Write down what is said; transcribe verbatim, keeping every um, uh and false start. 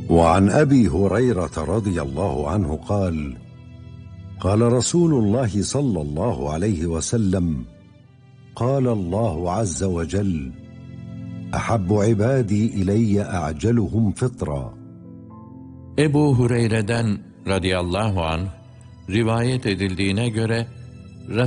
وعن أبي هريرة رضي الله عنه قال: قال رسول الله صلى الله عليه وسلم: قال الله عز وجل: أحب عبادي إلي أعجلهم فطرا. Ebu Hureyre'den radıyallahu anh rivayet edildiğine göre